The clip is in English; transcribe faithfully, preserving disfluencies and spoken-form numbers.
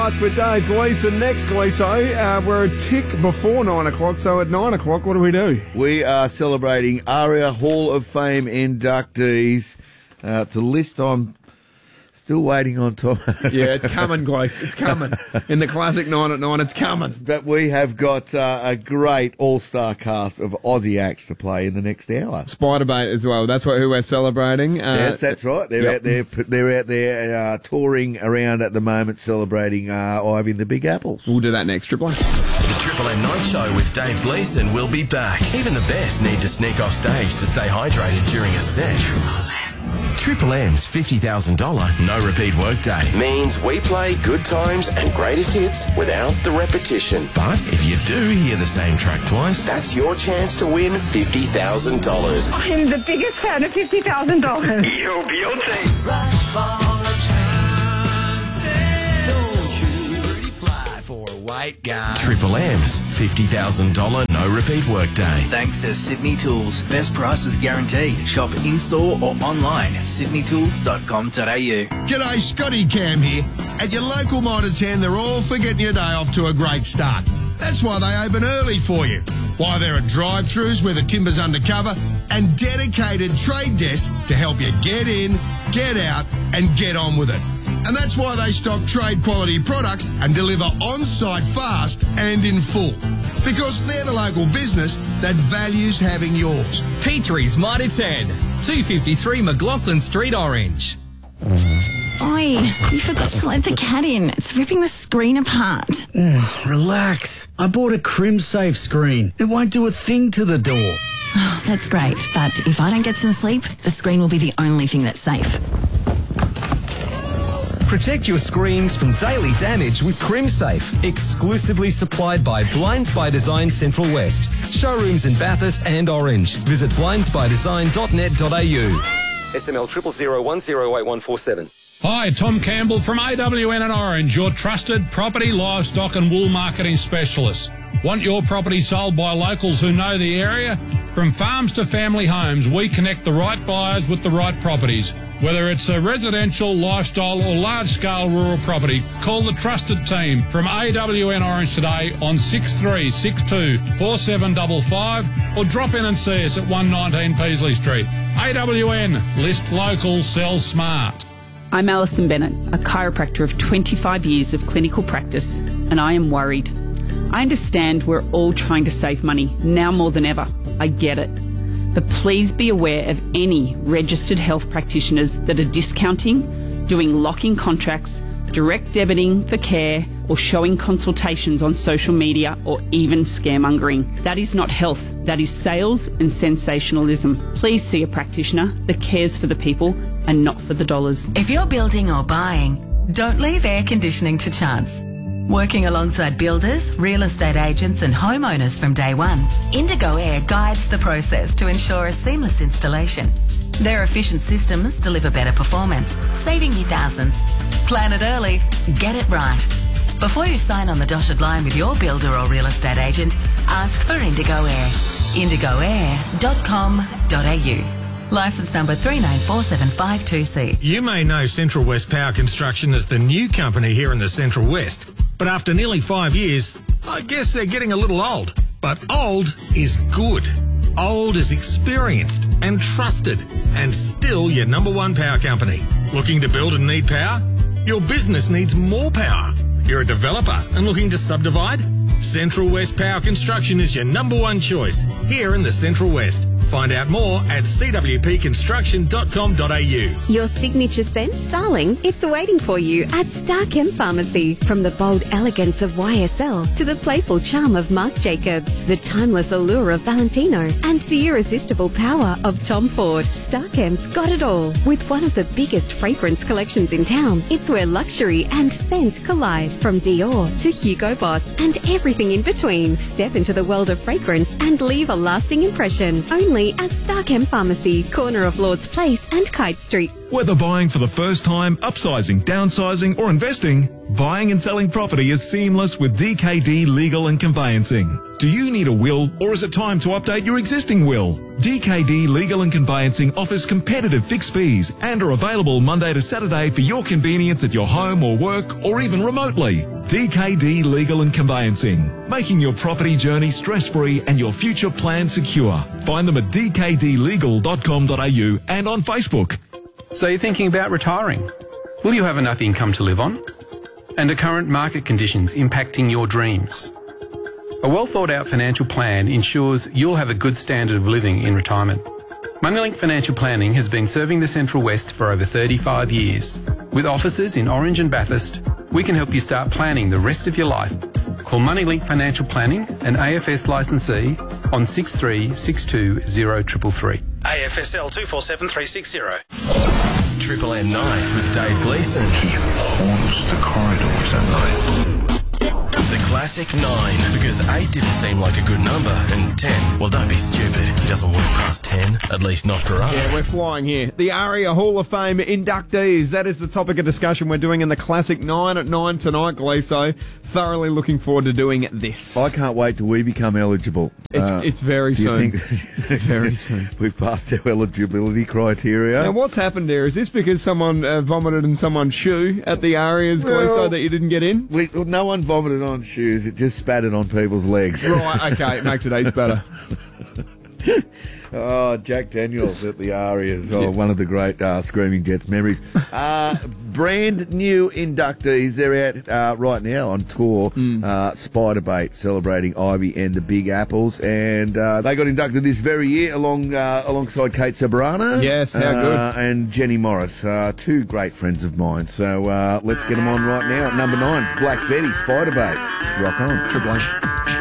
With Dave Gleeson. Next, Gleeso, uh, we're a tick before nine o'clock, so at nine o'clock, what do we do? We are celebrating ARIA Hall of Fame inductees. Uh, to list on... Still waiting on Tom. Yeah, it's coming, Glees. It's coming. In the classic nine at nine, it's coming. But we have got uh, a great all-star cast of Aussie acts to play in the next hour. Spiderbait as well. That's what who we're celebrating. Uh, yes, that's right. They're yep. out there. They're out there uh, touring around at the moment, celebrating uh, Ivy and the Big Apples. We'll do that next, Triple M. The Triple M Night Show with Dave Gleeson will be back. Even the best need to sneak off stage to stay hydrated during a set. Triple M. Triple M's fifty thousand dollars no repeat workday means we play good times and greatest hits without the repetition. But if you do hear the same track twice, that's your chance to win fifty thousand dollars. I'm the biggest fan of fifty thousand dollars. Yo, Beyonce. Rush for a chance. Don't you pretty fly for a white guy. Triple M's fifty thousand dollars no repeat workday. Thanks to Sydney Tools. Best prices guaranteed. Shop in-store or online at sydney tools dot com dot a u. G'day, Scotty Cam here. At your local Mitre ten, they're all for getting your day off to a great start. That's why they open early for you. Why there are drive-thrus where the timber's undercover and dedicated trade desks to help you get in, get out and get on with it. And that's why they stock trade quality products and deliver on-site fast and in full. Because they're the local business that values having yours. Petrie's Mitre ten, two fifty-three McLaughlin Street, Orange. Oi, you forgot to let the cat in. It's ripping the screen apart. Mm, relax. I bought a CrimSafe screen. It won't do a thing to the door. Oh, that's great, but if I don't get some sleep, the screen will be the only thing that's safe. Protect your screens from daily damage with CrimSafe, exclusively supplied by Blinds by Design Central West. Showrooms in Bathurst and Orange. Visit blinds by design dot net dot a u. S M L triple zero one zero eight one four seven. Hi, Tom Campbell from A W N and Orange, your trusted property, livestock and wool marketing specialist. Want your property sold by locals who know the area? From farms to family homes, we connect the right buyers with the right properties. Whether it's a residential, lifestyle or large-scale rural property, call the trusted team from A W N Orange today on six three six two, four seven five five or drop in and see us at one nineteen Peasley Street. A W N, list local, sell smart. I'm Alison Bennett, a chiropractor of twenty-five years of clinical practice, and I am worried. I understand we're all trying to save money, now more than ever. I get it. But please be aware of any registered health practitioners that are discounting, doing lock-in contracts, direct debiting for care, or showing consultations on social media, or even scaremongering. That is not health. That is sales and sensationalism. Please see a practitioner that cares for the people and not for the dollars. If you're building or buying, don't leave air conditioning to chance. Working alongside builders, real estate agents and homeowners from day one, Indigo Air guides the process to ensure a seamless installation. Their efficient systems deliver better performance, saving you thousands. Plan it early, get it right. Before you sign on the dotted line with your builder or real estate agent, ask for Indigo Air. indigo air dot com dot a u. Licence number three nine four seven five two C. You may know Central West Power Construction as the new company here in the Central West. But after nearly five years, I guess they're getting a little old. But old is good. Old is experienced and trusted and still your number one power company. Looking to build and need power? Your business needs more power. You're a developer and looking to subdivide? Central West Power Construction is your number one choice here in the Central West. Find out more at c w p construction dot com dot a u. Your signature scent, darling, it's waiting for you at Starchem Pharmacy. From the bold elegance of Y S L to the playful charm of Marc Jacobs, the timeless allure of Valentino, and the irresistible power of Tom Ford, Starchem's got it all. With one of the biggest fragrance collections in town, it's where luxury and scent collide. From Dior to Hugo Boss and everything in between. Step into the world of fragrance and leave a lasting impression. Only at Starchem Pharmacy, corner of Lord's Place and Kite Street. Whether buying for the first time, upsizing, downsizing or investing, Buying and selling property is seamless with D K D Legal and Conveyancing. Do you need a will, or is it time to update your existing will? D K D Legal and Conveyancing offers competitive fixed fees and are available Monday to Saturday for your convenience at your home or work, or even remotely. D K D Legal and Conveyancing, making your property journey stress-free and your future plan secure. Find them at d k d legal dot com dot a u and on Facebook. So you're thinking about retiring? Will you have enough income to live on? And are current market conditions impacting your dreams? A well thought out financial plan ensures you'll have a good standard of living in retirement. Moneylink Financial Planning has been serving the Central West for over thirty-five years. With offices in Orange and Bathurst, we can help you start planning the rest of your life. Call Moneylink Financial Planning, an A F S licensee, on six three six two zero three three three. A F S L two four seven three six zero. Triple M Nights with Dave Gleeson. He haunts the corridors at night. The classic nine, because eight didn't seem like a good number, and ten, well, don't be stupid. He doesn't work past ten, at least not for us. Yeah, we're flying here. The ARIA Hall of Fame inductees. That is the topic of discussion we're doing in the classic nine at nine tonight, Gleeso. Thoroughly looking forward to doing this. I can't wait till we become eligible. It's, Uh, it's very do you soon. think- It's very soon. We've passed our eligibility criteria. Now, what's happened there? Is this because someone uh, vomited in someone's shoe at the ARIAs, Well, Gleeso, that you didn't get in? We, well, no one vomited on shoes. It just spattered on people's legs. Right, okay, it makes it ace better. Oh, Jack Daniels at the Arias. Oh, one of the great uh, Screaming Jets memories. Uh, brand new inductees. They're out uh, right now on tour. Mm. Uh, Spiderbait celebrating Ivy and the Big Apples, and uh, they got inducted this very year along uh, alongside Kate Sabrano. Yes, how good. Uh, and Jenny Morris, uh, two great friends of mine. So uh, let's get them on right now. Number nine, it's Black Betty, Spiderbait. Rock on. Triple M.